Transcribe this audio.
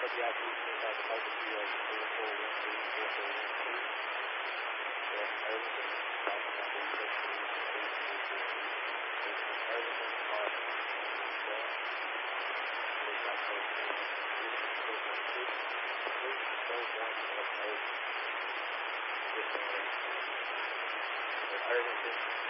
the actually turned out the market to be like 4413, 4413. And everything talking about the everything on everything